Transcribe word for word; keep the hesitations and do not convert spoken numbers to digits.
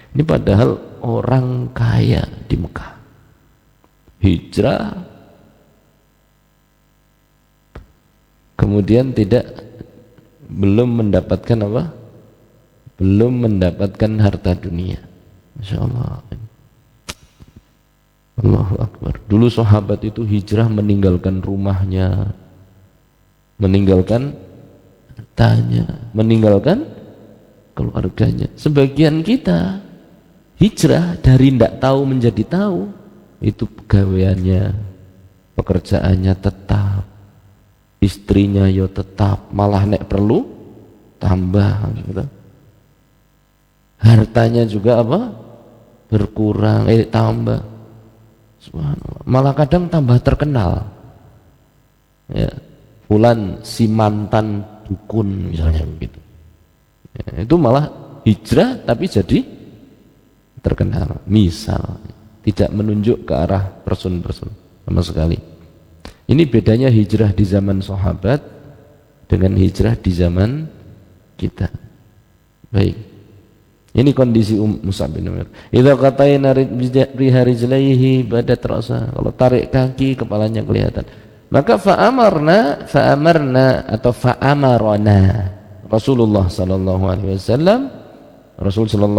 Ini padahal orang kaya di Mekah. Hijrah, kemudian tidak belum mendapatkan apa? Belum mendapatkan harta dunia. Masya Allah. Allahu Akbar. Dulu sahabat itu hijrah meninggalkan rumahnya, meninggalkan hartanya, meninggalkan keluarganya. Sebagian kita hijrah dari tidak tahu menjadi tahu. Itu pegawaiannya, pekerjaannya tetap, istrinya yo tetap, malah nek perlu tambah gitu. Hartanya juga apa? Berkurang, eh tambah. Subhanallah. Malah kadang tambah terkenal. Ya, fulan si mantan dukun misalnya begitu. Ya, itu malah hijrah tapi jadi terkenal. Misal tidak menunjuk ke arah person-person sama sekali. Ini bedanya hijrah di zaman sahabat dengan hijrah di zaman kita. Baik. Ini kondisi um, Mus'ab bin Umair. Idza qatayna riha rijlaihi badat ra'sa. Kalau tarik kaki kepalanya kelihatan. Maka fa'amarna fa'amarna atau fa'amarana Rasulullah sallallahu alaihi wasallam Rasul sallallahu